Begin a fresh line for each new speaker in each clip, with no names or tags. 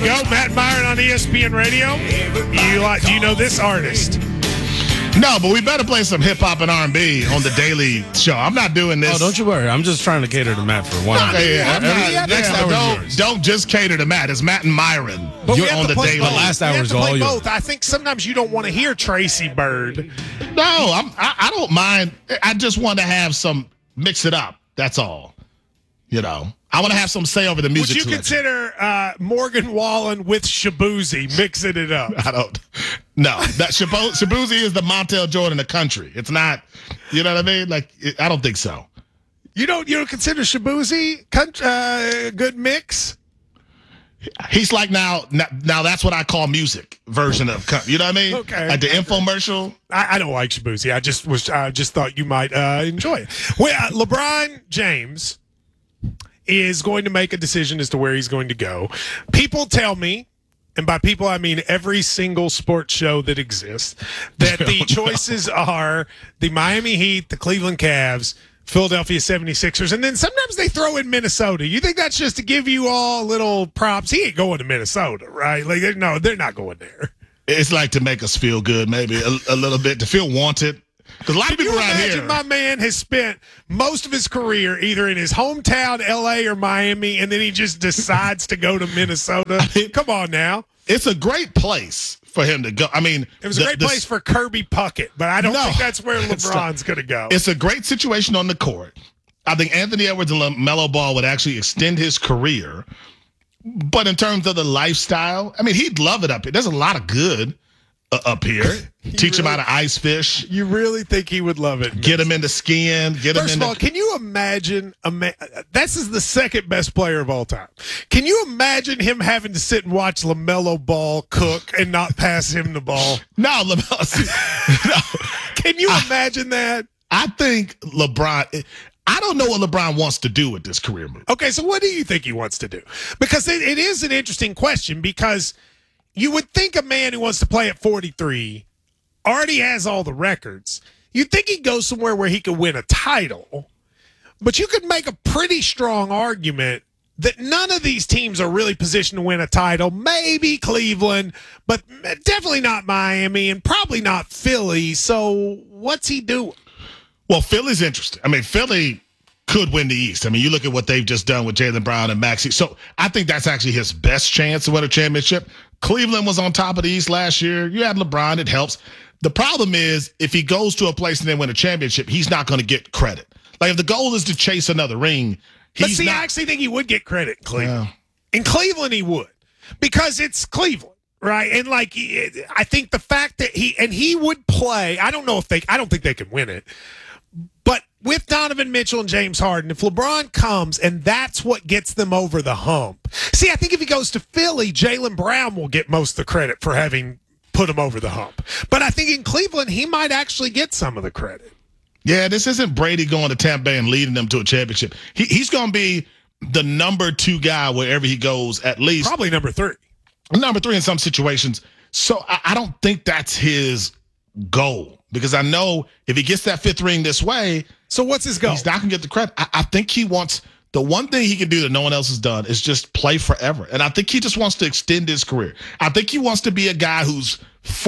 go. Matt Myron on ESPN Radio. Do you know this artist?
No, but we better play some hip-hop and R&B on the daily show. I'm not doing this.
Oh, don't you worry. I'm just trying to cater to Matt for one.
Don't just cater to Matt. It's Matt and Myron.
But
You're on the daily.
The last hour is all yours.
I think sometimes you don't want to hear Tracy Bird.
No, I don't mind. I just want to have some mix it up. That's all. You know, I want to have some say over the music.
Would you consider Morgan Wallen with Shabuzi mixing it up?
I don't. No, that Shabuzi is the Montel Jordan of country. It's not. You know what I mean? Like, I don't think so.
You don't consider Shabuzi good mix?
He's like now that's what I call music version of country. You know what I mean?
Okay.
Like the infomercial.
I don't like Shabuzi. I just thought you might enjoy it. Well, LeBron James is going to make a decision as to where he's going to go. People tell me, and by people I mean every single sports show that exists, that the choices are the Miami Heat, the Cleveland Cavs, Philadelphia 76ers, and then sometimes they throw in Minnesota. You think that's just to give you all little props? He ain't going to Minnesota, right? Like, they're not going there.
It's like to make us feel good, maybe a little bit, to feel wanted. Because a lot of people around here.
Imagine my man has spent most of his career either in his hometown, L.A. or Miami, and then he just decides to go to Minnesota. Come on now.
It's a great place for him to go. I mean,
it was a great place for Kirby Puckett, but I don't think that's where LeBron's going to go.
It's a great situation on the court. I think Anthony Edwards and LaMelo Ball would actually extend his career. But in terms of the lifestyle, I mean, he'd love it up here. There's a lot of good up here. Teach him how to ice fish.
You really think he would love it?
Get him into skiing.
First of all, can you imagine? This is the second best player of all time. Can you imagine him having to sit and watch LaMelo Ball cook and not pass him the ball?
No, LaMelo. No.
Can you imagine that?
I think LeBron. I don't know what LeBron wants to do with this career move.
Okay, so what do you think he wants to do? Because it is an interesting question, because you would think a man who wants to play at 43 already has all the records. You'd think he'd go somewhere where he could win a title. But you could make a pretty strong argument that none of these teams are really positioned to win a title. Maybe Cleveland, but definitely not Miami, and probably not Philly. So what's he doing?
Well, Philly's interesting. I mean, Philly could win the East. I mean, you look at what they've just done with Jaylen Brown and Maxey. So I think that's actually his best chance to win a championship. Cleveland was on top of the East last year. You had LeBron. It helps. The problem is if he goes to a place and they win a championship, he's not going to get credit. Like, if the goal is to chase another ring, he's not.
I actually think he would get credit in Cleveland. In Cleveland, he would, because it's Cleveland, right? And like, I think the fact that he would play. I don't think they can win it. But with Donovan Mitchell and James Harden, if LeBron comes and that's what gets them over the hump. See, I think if he goes to Philly, Jaylen Brown will get most of the credit for having put him over the hump. But I think in Cleveland, he might actually get some of the credit.
Yeah, this isn't Brady going to Tampa Bay and leading them to a championship. He's going to be the number 2 guy wherever he goes, at least.
Probably number 3.
Number 3 in some situations. So I don't think that's his goal. Because I know if he gets that 5th ring this way,
so what's his goal?
He's not going to get the credit. I think he wants, the one thing he can do that no one else has done is just play forever. And I think he just wants to extend his career. I think he wants to be a guy who's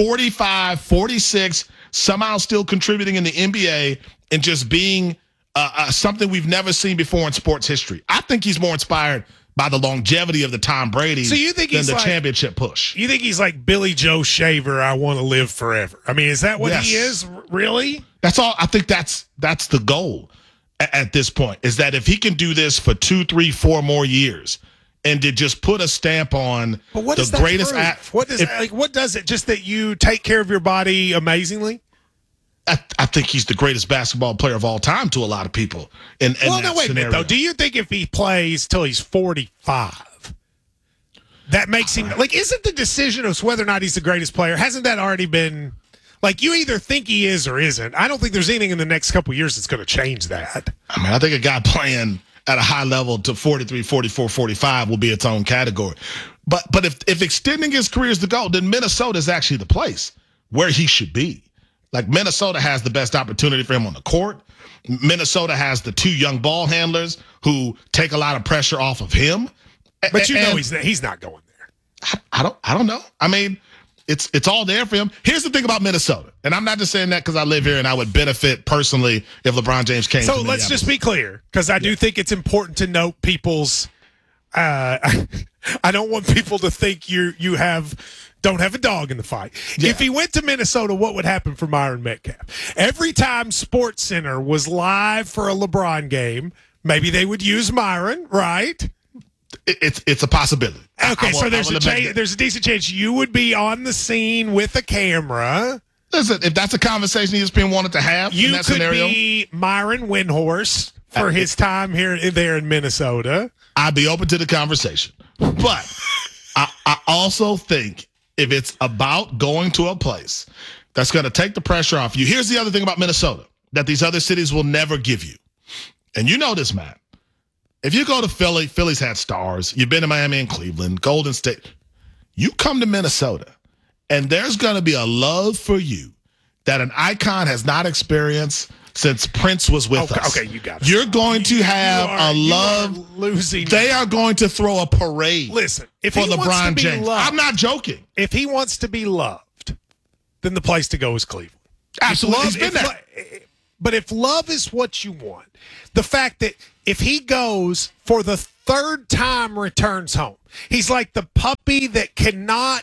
45, 46, somehow still contributing in the NBA and just being something we've never seen before in sports history. I think he's more inspired by the longevity of the Tom Brady than the championship push.
You think he's like Billy Joe Shaver, I want to live forever? I mean, is that what he is, really?
That's all. I think that's the goal at this point, is that if he can do this for 2, 3, 4 more years and to just put a stamp on the greatest
what does it? Just that you take care of your body amazingly?
I think he's the greatest basketball player of all time to a lot of people. Wait a minute, though.
Do you think if he plays till he's 45, that makes him like? Isn't the decision of whether or not he's the greatest player? Hasn't that already been? Like, you either think he is or isn't. I don't think there's anything in the next couple of years that's going to change that.
I mean, I think a guy playing at a high level to 43, 44, 45 will be its own category. But if extending his career is the goal, then Minnesota is actually the place where he should be. Like, Minnesota has the best opportunity for him on the court. Minnesota has the 2 young ball handlers who take a lot of pressure off of him.
But you know he's not going there.
I don't know. I mean, it's all there for him. Here's the thing about Minnesota, and I'm not just saying that because I live here and I would benefit personally if LeBron James came.
So let's just be clear, because I do think it's important to note people's. I don't want people to think you don't have a dog in the fight.
Yeah.
If he went to Minnesota, what would happen for Myron Metcalf? Every time SportsCenter was live for a LeBron game, maybe they would use Myron, right?
It's a possibility.
Okay, so there's a decent chance you would be on the scene with a camera.
Listen, if that's a conversation ESPN wanted to have in that scenario,
you could be Myron Windhorse for his time there in Minnesota.
I'd be open to the conversation. But I also think if it's about going to a place that's going to take the pressure off you, here's the other thing about Minnesota that these other cities will never give you. And you know this, Matt. If you go to Philly, Philly's had stars. You've been to Miami and Cleveland, Golden State. You come to Minnesota, and there's going to be a love for you that an icon has not experienced since Prince was with us.
Okay, you got it.
You're going to have a love.
Losing.
They are going to throw a parade.
Listen, if
for
he wants
LeBron
to be
James.
loved,
I'm not joking.
If he wants to be loved, then the place to go is Cleveland.
Absolutely.
But if love is what you want, the fact that if he goes for the third time returns home, he's like the puppy that cannot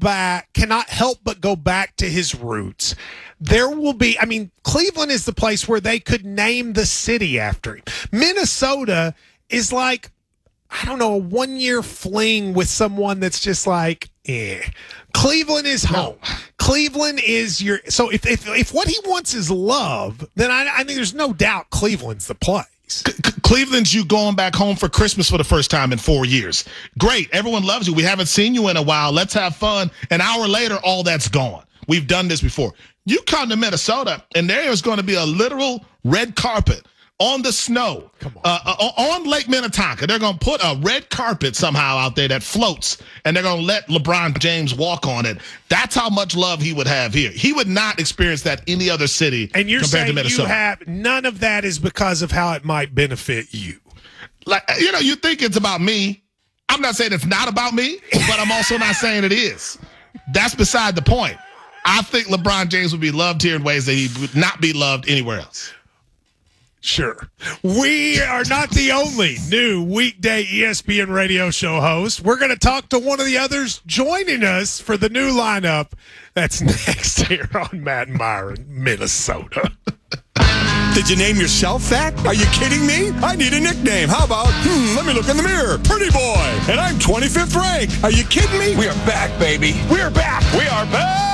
help but go back to his roots. There will be, Cleveland is the place where they could name the city after him. Minnesota is like, I don't know, a 1-year fling with someone that's just like, Cleveland is home. No. Cleveland is so if what he wants is love, then I think there's no doubt Cleveland's the place.
Cleveland's you going back home for Christmas for the first time in 4 years. Great. Everyone loves you. We haven't seen you in a while. Let's have fun. An hour later, all that's gone. We've done this before. You come to Minnesota, and there is going to be a literal red carpet on the snow, on Lake Minnetonka. They're going to put a red carpet somehow out there that floats, and they're going to let LeBron James walk on it. That's how much love he would have here. He would not experience that any other city
and you're
compared
saying
to Minnesota.
You have none of that is because of how it might benefit you.
Like, you think it's about me. I'm not saying it's not about me, but I'm also not saying it is. That's beside the point. I think LeBron James would be loved here in ways that he would not be loved anywhere else.
Sure. We are not the only new weekday ESPN radio show host. We're going to talk to one of the others joining us for the new lineup. That's next here on Matt and Myron, Minnesota.
Did you name yourself that? Are you kidding me? I need a nickname. How about, let me look in the mirror. Pretty boy. And I'm 25th ranked. Are you kidding me?
We are back, baby. We're back. We are back.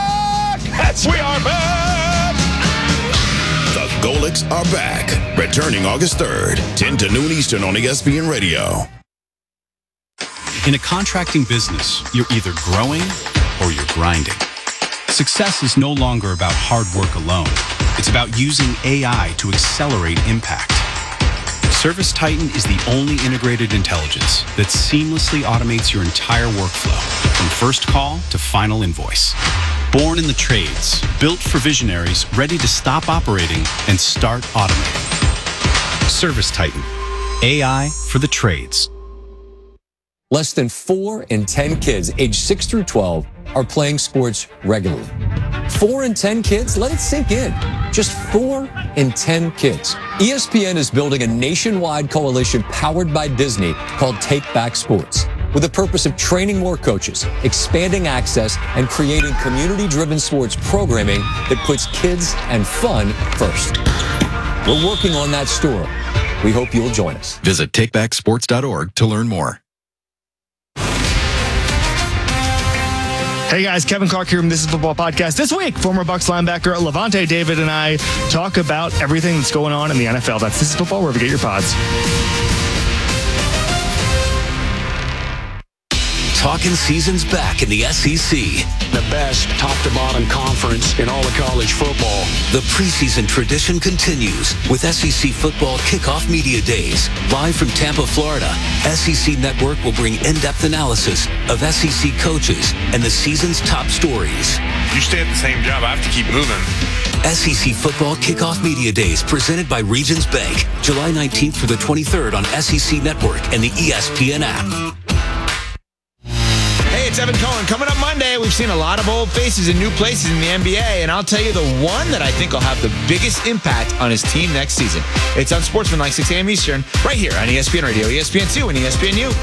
We are back.
The Golics are back. Returning August 3rd, 10 to noon Eastern on ESPN Radio.
In a contracting business, you're either growing or you're grinding. Success is no longer about hard work alone. It's about using AI to accelerate impact. ServiceTitan is the only integrated intelligence that seamlessly automates your entire workflow, from first call to final invoice. Born in the trades, built for visionaries ready to stop operating and start automating. ServiceTitan, AI for the trades.
Less than 4 in 10 kids aged 6 through 12 are playing sports regularly. 4 in 10 kids? Let it sink in. Just 4 in 10 kids. ESPN is building a nationwide coalition powered by Disney called Take Back Sports, with the purpose of training more coaches, expanding access, and creating community-driven sports programming that puts kids and fun first. We're working on that story. We hope you'll join us.
Visit takebacksports.org to learn more.
Hey guys, Kevin Clark here from This Is Football Podcast. This week, former Bucs linebacker Levante David and I talk about everything that's going on in the NFL. That's This Is Football, wherever you get your pods.
Talking season's back in the SEC.
The best top-to-bottom conference in all of college football.
The preseason tradition continues with SEC Football Kickoff Media Days. Live from Tampa, Florida, SEC Network will bring in-depth analysis of SEC coaches and the season's top stories.
You stay at the same job, I have to keep moving.
SEC Football Kickoff Media Days presented by Regions Bank. July 19th through the 23rd on SEC Network and the ESPN app.
it's Evan Cohen. Coming up Monday, we've seen a lot of old faces in new places in the NBA, and I'll tell you the one that I think will have the biggest impact on his team next season. It's on Sportsmanlike, 6 a.m. Eastern, right here on ESPN Radio, ESPN2, and ESPNU.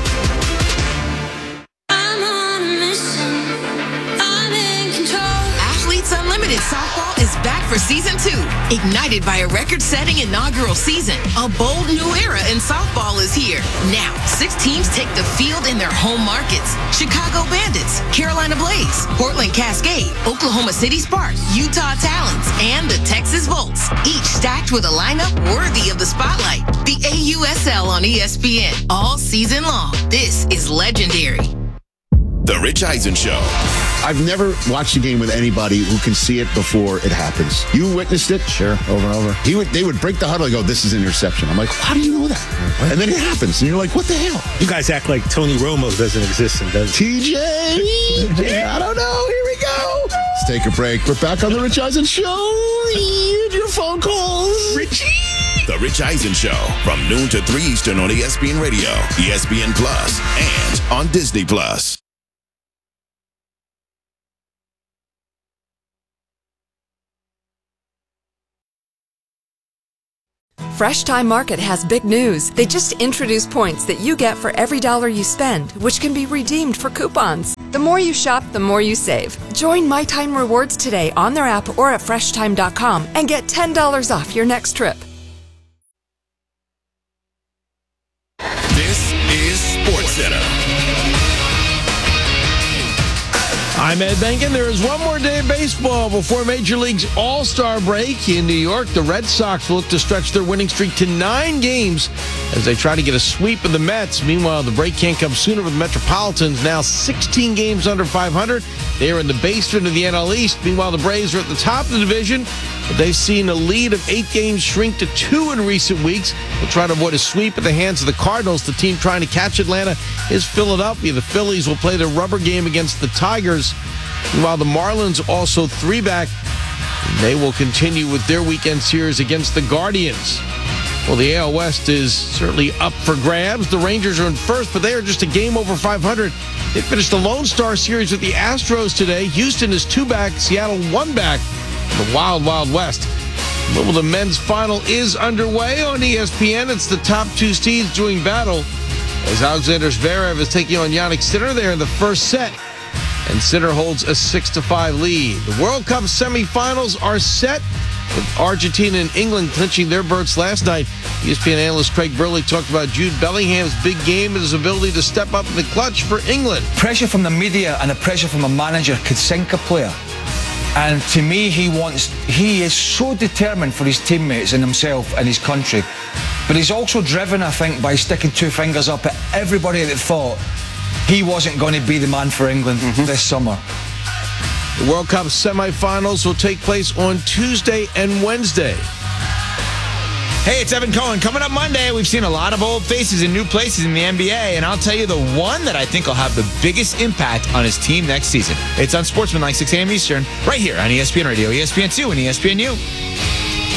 Unlimited Softball is back for Season 2. Ignited by a record-setting inaugural season, a bold new era in softball is here. Now, 6 teams take the field in their home markets. Chicago Bandits, Carolina Blaze, Portland Cascade, Oklahoma City Sparks, Utah Talons, and the Texas Volts. Each stacked with a lineup worthy of the spotlight. The AUSL on ESPN all season long. This is legendary.
The Rich Eisen Show.
I've never watched a game with anybody who can see it before it happens. You witnessed it? Sure, over and over. They would break the huddle and go, this is an interception. I'm like, how do you know that? What? And then it happens, and you're like, what the hell?
You guys act like Tony Romo doesn't exist and doesn't.
TJ! I don't know. Here we go. Let's take a break. We're back on the Rich Eisen Show. Read your phone calls. Richie!
The Rich Eisen Show from noon to 3 Eastern on ESPN Radio, ESPN Plus, and on Disney Plus.
Fresh Time Market has big news. They just introduced points that you get for every dollar you spend, which can be redeemed for coupons. The more you shop, the more you save. Join My Time Rewards today on their app or at FreshTime.com and get $10 off your next trip.
This is SportsCenter.
I'm Ed Benkin. There is one more day of baseball before Major League's All-Star break in New York. The Red Sox look to stretch their winning streak to 9 games as they try to get a sweep of the Mets. Meanwhile, the break can't come sooner with the Metropolitans now 16 games under 500. They are in the basement of the NL East. Meanwhile, the Braves are at the top of the division, but they've seen a lead of 8 games shrink to 2 in recent weeks. They'll try to avoid a sweep at the hands of the Cardinals. The team trying to catch Atlanta is Philadelphia. The Phillies will play their rubber game against the Tigers. Meanwhile, the Marlins also 3-back. They will continue with their weekend series against the Guardians. Well, the AL West is certainly up for grabs. The Rangers are in first, but they are just a game over 500. They finished the Lone Star Series with the Astros today. Houston is 2-back. Seattle 1-back. The Wild Wild West. Well, the men's final is underway on ESPN. It's the top 2 seeds doing battle as Alexander Zverev is taking on Jannik Sinner there in the first set. And Sinner holds a 6-5 lead. The World Cup semifinals are set with Argentina and England clinching their berths last night. ESPN analyst Craig Burley talked about Jude Bellingham's big game and his ability to step up in the clutch for England.
Pressure from the media and the pressure from a manager could sink a player. And to me, he is so determined for his teammates and himself and his country. But he's also driven, I think, by sticking 2 fingers up at everybody that thought he wasn't going to be the man for England this summer.
The World Cup semifinals will take place on Tuesday and Wednesday.
Hey, it's Evan Cohen. Coming up Monday, we've seen a lot of old faces in new places in the NBA, and I'll tell you the one that I think will have the biggest impact on his team next season. It's on Sportsmanlike, 6 a.m. Eastern, right here on ESPN Radio, ESPN2, and ESPNU.